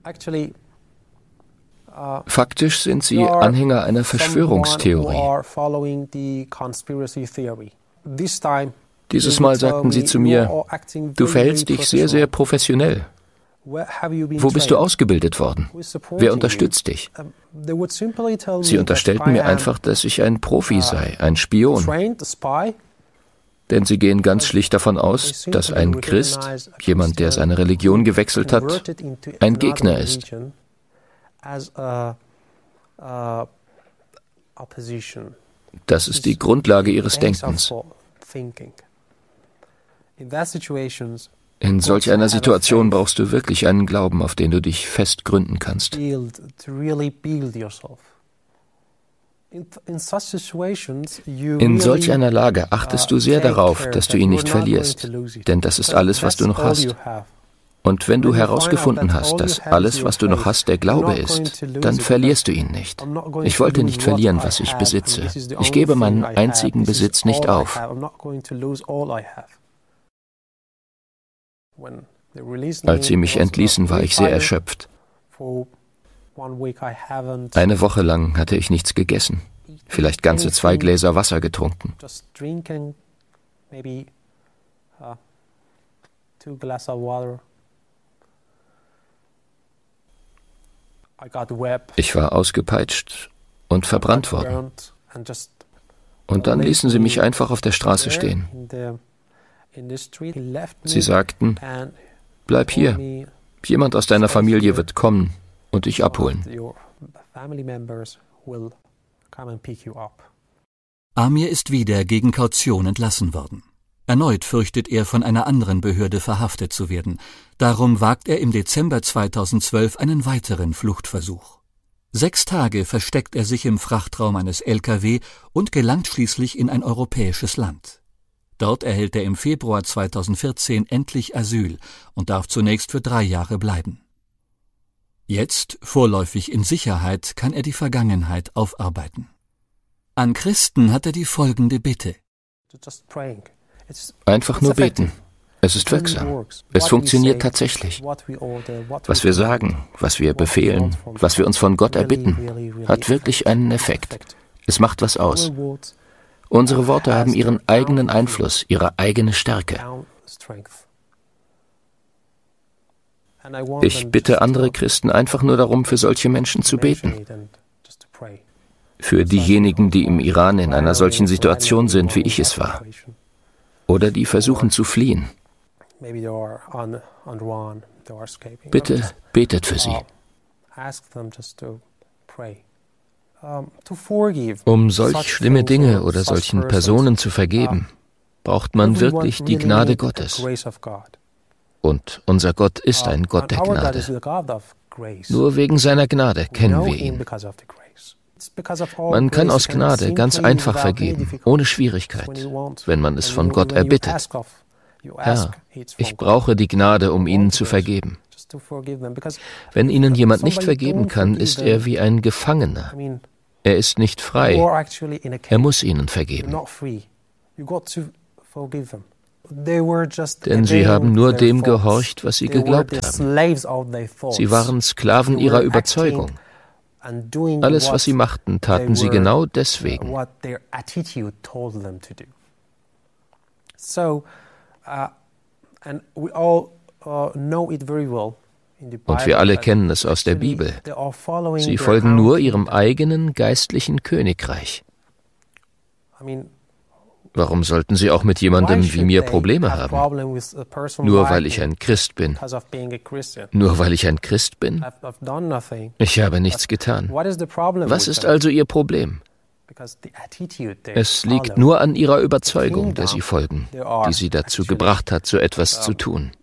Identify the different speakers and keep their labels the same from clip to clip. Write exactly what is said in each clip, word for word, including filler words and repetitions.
Speaker 1: Faktisch sind sie Anhänger einer Verschwörungstheorie. Dieses Mal sagten sie zu mir, du verhältst dich sehr, sehr professionell. Wo bist du ausgebildet worden? Wer unterstützt dich? Sie unterstellten mir einfach, dass ich ein Profi sei, ein Spion. Denn sie gehen ganz schlicht davon aus, dass ein Christ, jemand, der seine Religion gewechselt hat, ein Gegner ist. Das ist die Grundlage ihres Denkens. In solch einer Situation brauchst du wirklich einen Glauben, auf den du dich fest gründen kannst. In solch einer Lage achtest du sehr darauf, dass du ihn nicht verlierst, denn das ist alles, was du noch hast. Und wenn du herausgefunden hast, dass alles, was du noch hast, der Glaube ist, dann verlierst du ihn nicht. Ich wollte nicht verlieren, was ich besitze. Ich gebe meinen einzigen Besitz nicht auf. Als sie mich entließen, war ich sehr erschöpft. Eine Woche lang hatte ich nichts gegessen, vielleicht ganze zwei Gläser Wasser getrunken. Ich war ausgepeitscht und verbrannt worden. Und dann ließen sie mich einfach auf der Straße stehen. Sie sagten, bleib hier, jemand aus deiner Familie wird kommen und dich abholen.
Speaker 2: Amir ist wieder gegen Kaution entlassen worden. Erneut fürchtet er, von einer anderen Behörde verhaftet zu werden. Darum wagt er im Dezember zweitausendzwölf einen weiteren Fluchtversuch. Sechs Tage versteckt er sich im Frachtraum eines L K W und gelangt schließlich in ein europäisches Land. Dort erhält er im Februar zweitausendvierzehn endlich Asyl und darf zunächst für drei Jahre bleiben. Jetzt, vorläufig in Sicherheit, kann er die Vergangenheit aufarbeiten. An Christen hat er die folgende Bitte.
Speaker 1: Einfach nur beten. Es ist wirksam. Es funktioniert tatsächlich. Was wir sagen, was wir befehlen, was wir uns von Gott erbitten, hat wirklich einen Effekt. Es macht was aus. Unsere Worte haben ihren eigenen Einfluss, ihre eigene Stärke. Ich bitte andere Christen einfach nur darum, für solche Menschen zu beten. Für diejenigen, die im Iran in einer solchen Situation sind, wie ich es war. Oder die versuchen zu fliehen. Bitte betet für sie. Um solch schlimme Dinge oder solchen Personen zu vergeben, braucht man wirklich die Gnade Gottes. Und unser Gott ist ein Gott der Gnade. Nur wegen seiner Gnade kennen wir ihn. Man kann aus Gnade ganz einfach vergeben, ohne Schwierigkeit, wenn man es von Gott erbittet. Herr, ich brauche die Gnade, um ihnen zu vergeben. Wenn ihnen jemand nicht vergeben kann, ist er wie ein Gefangener. Er ist nicht frei. Er muss ihnen vergeben. Denn sie haben nur dem gehorcht, was sie geglaubt haben. Sie waren Sklaven ihrer Überzeugung. Alles, was sie machten, taten sie genau deswegen. Und wir alle kennen es aus der Bibel. Sie folgen nur ihrem eigenen geistlichen Königreich. Warum sollten sie auch mit jemandem wie mir Probleme haben? Nur weil ich ein Christ bin. Nur weil ich ein Christ bin? Ich habe nichts getan. Was ist also ihr Problem? Es liegt nur an ihrer Überzeugung, der sie folgen, die sie dazu gebracht hat, so etwas zu tun.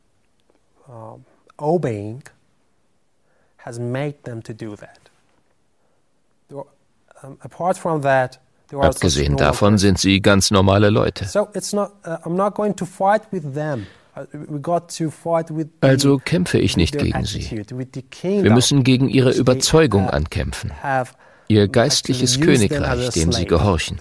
Speaker 1: Abgesehen davon sind sie ganz normale Leute. Also kämpfe ich nicht gegen sie. Wir müssen gegen ihre Überzeugung ankämpfen, ihr geistliches Königreich, dem sie gehorchen.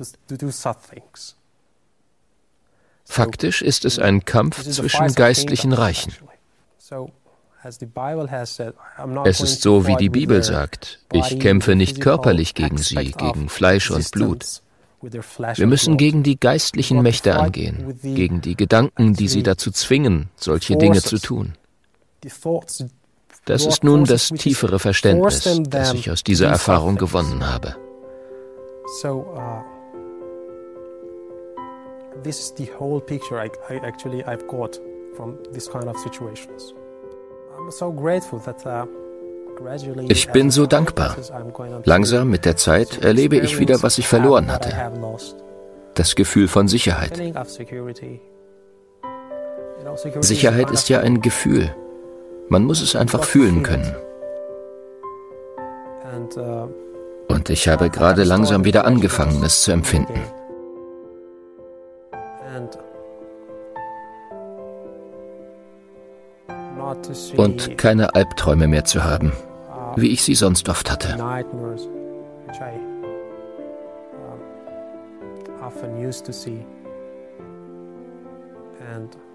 Speaker 1: Faktisch ist es ein Kampf zwischen geistlichen Reichen. Es ist so, wie die Bibel sagt. Ich kämpfe nicht körperlich gegen sie, gegen Fleisch und Blut. Wir müssen gegen die geistlichen Mächte angehen, gegen die Gedanken, die sie dazu zwingen, solche Dinge zu tun. Das ist nun das tiefere Verständnis, das ich aus dieser Erfahrung gewonnen habe.
Speaker 3: This is the whole picture I, I actually I've got from this kind of situations. I'm so grateful that uh, gradually.
Speaker 1: Ich bin so dankbar. Langsam mit der Zeit erlebe ich wieder, was ich verloren hatte. Das Gefühl von Sicherheit. Sicherheit ist ja ein Gefühl. Man muss es einfach fühlen können. Und ich habe gerade langsam wieder angefangen, es zu empfinden. Und keine Albträume mehr zu haben, wie ich sie sonst oft hatte.
Speaker 3: Often used to see. And